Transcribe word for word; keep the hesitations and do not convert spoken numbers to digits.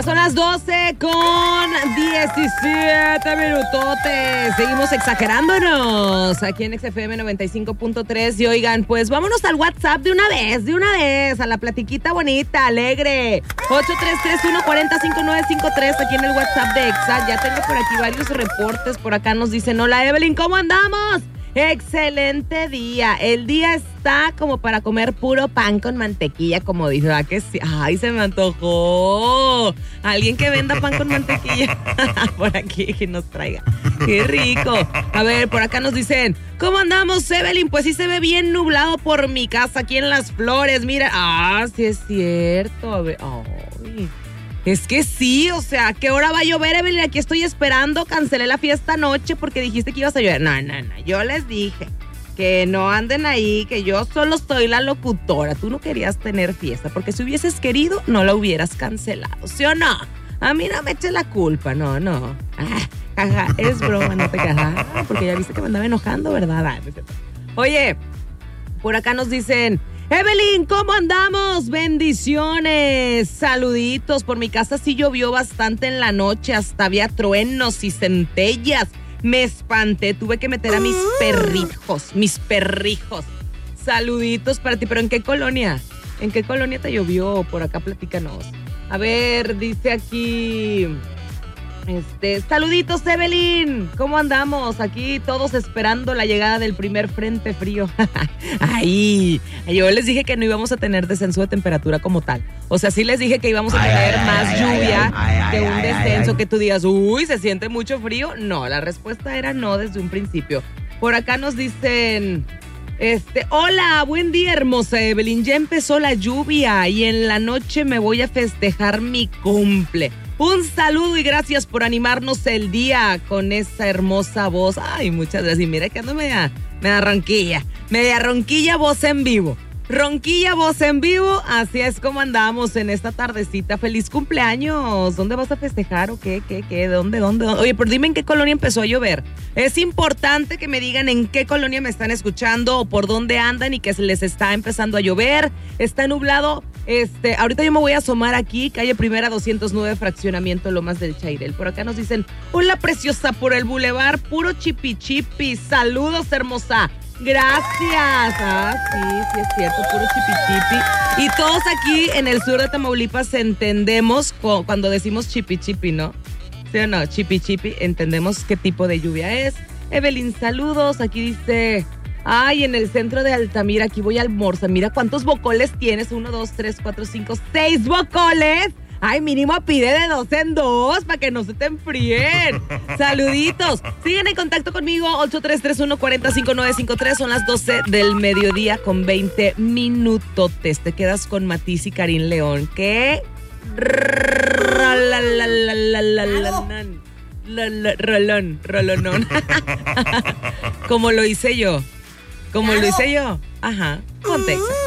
Son las doce con diecisiete minutotes. Seguimos exagerándonos aquí en X F M noventa y cinco punto tres. Y oigan, pues vámonos al WhatsApp de una vez, de una vez, a la platiquita bonita, alegre. ocho tres tres uno cuatro cinco nueve cinco tres aquí en el WhatsApp de Exa. Ya tengo por aquí varios reportes. Por acá nos dicen, hola Evelyn, ¿cómo andamos? Excelente día. El día está como para comer puro pan con mantequilla, como dice, ¿verdad que sí? Ay, se me antojó. Alguien que venda pan con mantequilla por aquí, que nos traiga. Qué rico. A ver, por acá nos dicen, ¿cómo andamos, Evelyn? Pues sí se ve bien nublado por mi casa aquí en Las Flores. Mira, ah, sí es cierto. A ver, ay. Es que sí, o sea, ¿a qué hora va a llover, Evelyn? Aquí estoy esperando, cancelé la fiesta anoche porque dijiste que ibas a llover. No, no, no, yo les dije que no anden ahí, que yo solo soy la locutora. Tú no querías tener fiesta, porque si hubieses querido, no la hubieras cancelado, ¿sí o no? A mí no me eches la culpa, no, no. Ah, jaja, es broma, no te cajas, porque ya viste que me andaba enojando, ¿verdad? Ah, oye, por acá nos dicen, Evelyn, ¿cómo andamos? Bendiciones, saluditos. Por mi casa sí llovió bastante en la noche, hasta había truenos y centellas. Me espanté, tuve que meter a mis perrijos, mis perrijos. Saluditos para ti, pero ¿en qué colonia? ¿En qué colonia te llovió? Por acá platícanos. A ver, dice aquí... Este, saluditos, Evelyn. ¿Cómo andamos? Aquí todos esperando la llegada del primer frente frío. Ay, yo les dije que no íbamos a tener descenso de temperatura como tal. O sea, sí les dije que íbamos a tener ay, más ay, lluvia ay, ay, que un ay, descenso ay, que tú digas, uy, ¿se siente mucho frío? No, la respuesta era no desde un principio. Por acá nos dicen... Este, hola, buen día, hermosa Evelyn. Ya empezó la lluvia y en la noche me voy a festejar mi cumple. Un saludo y gracias por animarnos el día con esa hermosa voz. Ay, muchas gracias. Y mira que ando media, media ronquilla. Media ronquilla voz en vivo. Ronquilla voz en vivo. Así es como andamos en esta tardecita. Feliz cumpleaños. ¿Dónde vas a festejar o qué? ¿Qué? ¿Qué? ¿Dónde? ¿Dónde? ¿Dónde? Oye, pero dime en qué colonia empezó a llover. Es importante que me digan en qué colonia me están escuchando o por dónde andan y que se les está empezando a llover. Está nublado. Este, ahorita yo me voy a asomar aquí, calle Primera doscientos nueve, fraccionamiento Lomas del Chairel. Por acá nos dicen, hola preciosa, por el bulevar, puro chipi chipi. Saludos, hermosa. Gracias. Ah, sí, sí es cierto, puro chipi chipi. Y todos aquí en el sur de Tamaulipas entendemos cu- cuando decimos chipi chipi, ¿no? ¿Sí o no? Chipi chipi, entendemos qué tipo de lluvia es. Evelyn, saludos. Aquí dice... Ay, en el centro de Altamira, aquí voy a almorzar. Mira cuántos bocoles tienes. Uno, dos, tres, cuatro, cinco, seis bocoles. Ay, mínimo pide de dos en dos para que no se te enfríen. Saluditos. Siguen en contacto conmigo. ocho tres tres uno cuatro cinco nueve cinco tres. Son las doce del mediodía con veinte minutotes. Te quedas con Matiz y Karim León. ¿Qué? Rolón, rolonón. Como lo hice yo. Como lo hice yo. Ajá. Contexto.